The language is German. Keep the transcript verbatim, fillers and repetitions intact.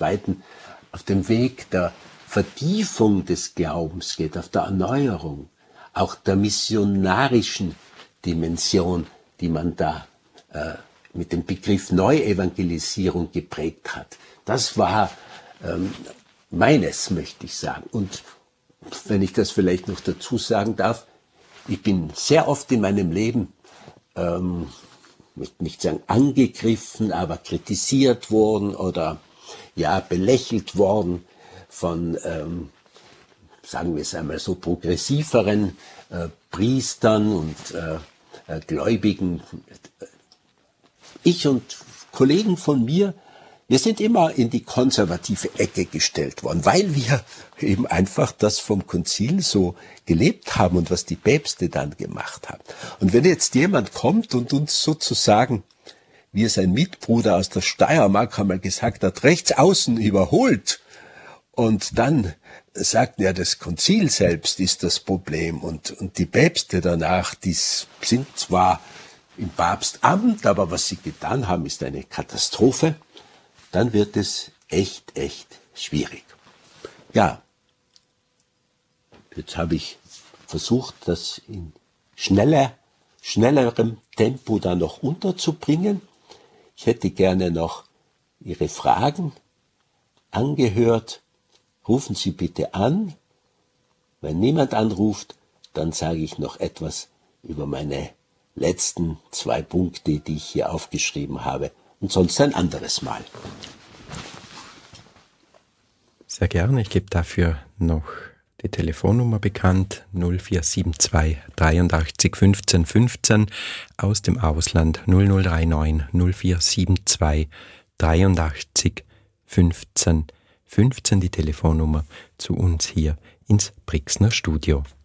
Zweiten auf dem Weg der Vertiefung des Glaubens geht, auf der Erneuerung, auch der missionarischen Dimension, die man da äh, mit dem Begriff Neuevangelisierung geprägt hat. Das war ähm, meines, möchte ich sagen. Und wenn ich das vielleicht noch dazu sagen darf, ich bin sehr oft in meinem Leben, ähm, ich möchte nicht sagen angegriffen, aber kritisiert worden oder ja belächelt worden von, ähm, sagen wir es einmal so, progressiveren äh, Priestern und äh, äh, Gläubigen. Ich und Kollegen von mir, wir sind immer in die konservative Ecke gestellt worden, weil wir eben einfach das vom Konzil so gelebt haben und was die Päpste dann gemacht haben. Und wenn jetzt jemand kommt und uns sozusagen, wie es ein Mitbruder aus der Steiermark einmal gesagt hat, rechts außen überholt und dann sagt, ja, das Konzil selbst ist das Problem und, und die Päpste danach, die sind zwar im Papstamt, aber was sie getan haben, ist eine Katastrophe, dann wird es echt, echt schwierig. Ja, jetzt habe ich versucht, das in schneller, schnellerem Tempo da noch unterzubringen. Ich hätte gerne noch Ihre Fragen angehört. Rufen Sie bitte an. Wenn niemand anruft, dann sage ich noch etwas über meine letzten zwei Punkte, die ich hier aufgeschrieben habe, und sonst ein anderes Mal. Sehr gerne. Ich gebe dafür noch die Telefonnummer bekannt, null vier sieben zwei dreiundachtzig fünfzehn fünfzehn, aus dem Ausland null null drei neun null vier sieben zwei dreiundachtzig fünfzehn fünfzehn, die Telefonnummer zu uns hier ins Brixner Studio.